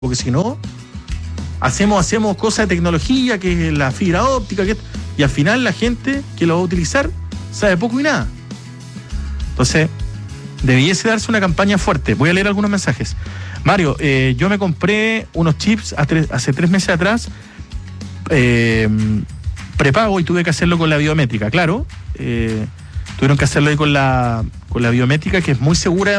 porque si no, hacemos cosas de tecnología, que es la fibra óptica, y al final la gente que lo va a utilizar sabe poco y nada. Entonces, debiese darse una campaña fuerte. Voy a leer algunos mensajes. Mario, yo me compré unos chips hace 3 meses atrás, prepago, y tuve que hacerlo con la biométrica, claro. Tuvieron que hacerlo ahí con la biométrica, que es muy segura